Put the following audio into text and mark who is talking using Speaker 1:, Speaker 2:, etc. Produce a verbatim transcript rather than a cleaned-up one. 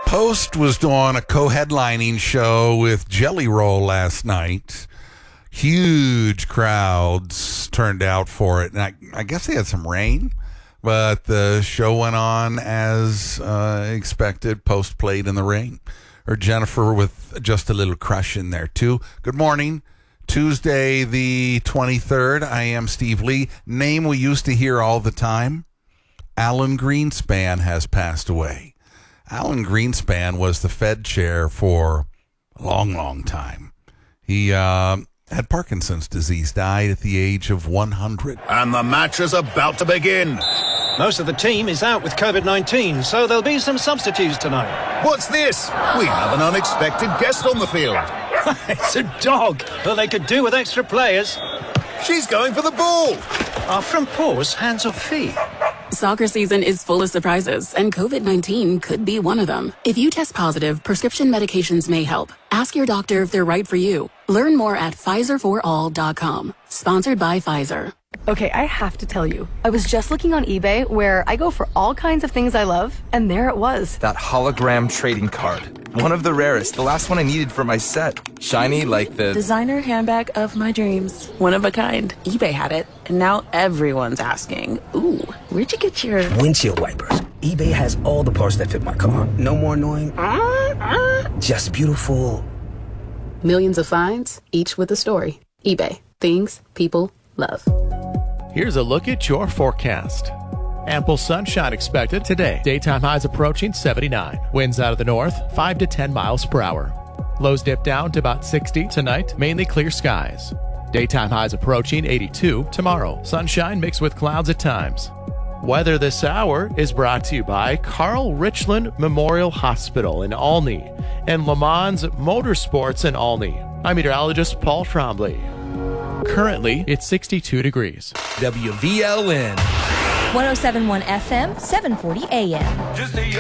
Speaker 1: Post was doing a co-headlining show with Jelly Roll last night. Huge crowds turned out for it. And I, I guess they had some rain, but the show went on as uh, expected. Post played in the rain. Or Jennifer with just a little crush in there, too. Good morning. Tuesday the twenty-third. I am Steve Lee. Name we used to hear all the time. Alan Greenspan has passed away. Alan Greenspan was the Fed chair for a long, long time. He uh, had Parkinson's disease, died at the age of one hundred.
Speaker 2: And the match is about to begin.
Speaker 3: Most of the team is out with covid nineteen, so there'll be some substitutes tonight.
Speaker 2: What's this? We have an unexpected guest on the field.
Speaker 3: It's a dog. Well, they could do with extra players.
Speaker 2: She's going for the ball.
Speaker 3: Are front paws hands or feet?
Speaker 4: Soccer season is full of surprises, and covid nineteen could be one of them. If you test positive, prescription medications may help. Ask your doctor if they're right for you. Learn more at Pfizer for all dot com. Sponsored by Pfizer.
Speaker 5: Okay, I have to tell you, I was just looking on eBay where I go for all kinds of things I love, and there it was.
Speaker 6: That hologram trading card. One of the rarest, the last one I needed for my set. Shiny like the...
Speaker 7: designer handbag of my dreams. One of a kind. eBay had it, and now everyone's asking, ooh, where'd you get your...
Speaker 8: windshield wipers. eBay has all the parts that fit my car. No more annoying... just beautiful.
Speaker 4: Millions of finds, each with a story. eBay. Things people love.
Speaker 9: Here's a look at your forecast. Ample sunshine expected today. Daytime highs approaching seventy-nine. Winds out of the north, five to ten miles per hour. Lows dip down to about sixty tonight, mainly clear skies. Daytime highs approaching eighty-two tomorrow. Sunshine mixed with clouds at times. Weather this hour is brought to you by Carl Richland Memorial Hospital in Olney and Le Mans Motorsports in Olney. I'm meteorologist Paul Trombley. Currently, it's sixty-two degrees.
Speaker 10: W V L N.
Speaker 11: one oh seven point one F M, seven forty A M.